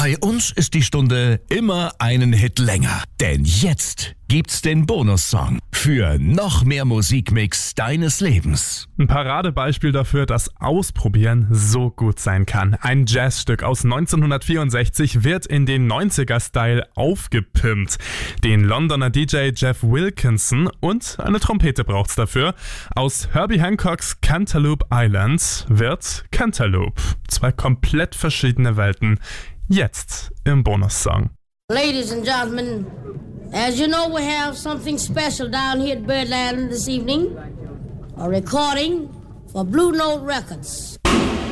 Bei uns ist die Stunde immer einen Hit länger. Denn jetzt gibt's den Bonussong für noch mehr Musikmix deines Lebens. Ein Paradebeispiel dafür, dass Ausprobieren so gut sein kann. Ein Jazzstück aus 1964 wird in den 90er-Style aufgepimpt. Den Londoner DJ Jeff Wilkinson und eine Trompete braucht's dafür. Aus Herbie Hancocks Cantaloupe Island wird Cantaloupe. Zwei komplett verschiedene Welten. Jetzt im Bonussong. Ladies and gentlemen, as you know, we have something special down here at Birdland this evening. A recording for Blue Note Records.